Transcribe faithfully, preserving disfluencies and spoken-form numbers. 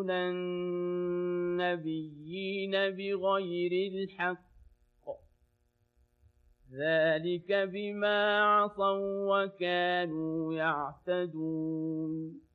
يقتلون النبيين بغير الحق ذلك بما عصوا وكانوا يعتدون